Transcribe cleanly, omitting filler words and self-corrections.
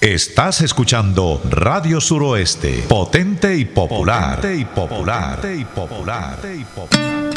Estás escuchando Radio Suroeste, potente y popular. Potente y popular.